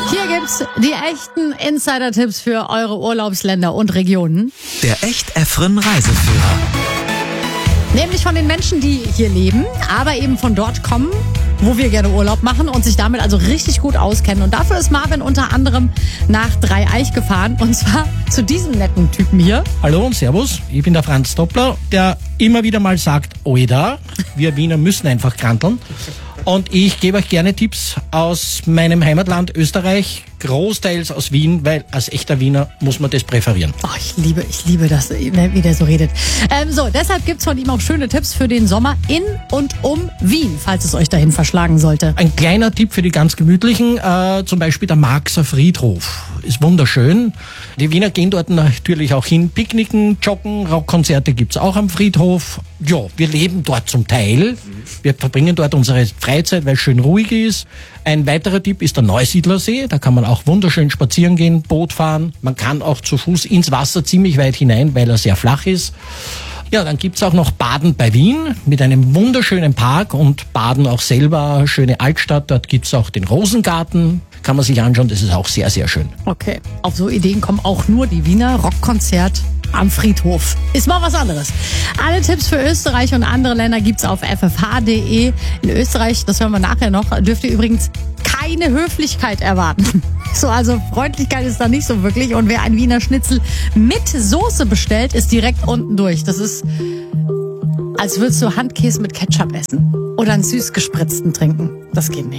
Hier gibt's die echten Insider-Tipps für eure Urlaubsländer und Regionen. Der Echt-Effren Reiseführer. Nämlich von den Menschen, die hier leben, aber eben von dort kommen, wo wir gerne Urlaub machen und sich damit also richtig gut auskennen. Und dafür ist Marvin unter anderem nach Dreieich gefahren, und zwar zu diesem netten Typen hier. Hallo und Servus, ich bin der Franz Doppler, der immer wieder mal sagt, oida, wir Wiener müssen einfach kranteln. Und ich gebe euch gerne Tipps aus meinem Heimatland Österreich, großteils aus Wien, weil als echter Wiener muss man das präferieren. Oh, ich liebe das, wie der so redet. Deshalb gibt's von ihm auch schöne Tipps für den Sommer in und um Wien, falls es euch dahin verschlagen sollte. Ein kleiner Tipp für die ganz Gemütlichen, zum Beispiel der Marxer Friedhof. Ist wunderschön. Die Wiener gehen dort natürlich auch hin, picknicken, joggen, Rockkonzerte gibt's auch am Friedhof. Ja, wir leben dort zum Teil. Wir verbringen dort unsere Freizeit, weil es schön ruhig ist. Ein weiterer Tipp ist der Neusiedlersee. Da kann man auch wunderschön spazieren gehen, Boot fahren. Man kann auch zu Fuß ins Wasser ziemlich weit hinein, weil er sehr flach ist. Ja, dann gibt's auch noch Baden bei Wien mit einem wunderschönen Park und Baden auch selber, schöne Altstadt. Dort gibt's auch den Rosengarten. Kann man sich anschauen, das ist auch sehr, sehr schön. Okay, auf so Ideen kommen auch nur die Wiener. Rockkonzert am Friedhof. Ist mal was anderes. Alle Tipps für Österreich und andere Länder gibt's auf ffh.de. In Österreich, das hören wir nachher noch, dürft ihr übrigens keine Höflichkeit erwarten. So, also Freundlichkeit ist da nicht so wirklich. Und wer ein Wiener Schnitzel mit Soße bestellt, ist direkt unten durch. Das ist, als würdest du Handkäse mit Ketchup essen oder einen süß gespritzten trinken. Das geht nicht.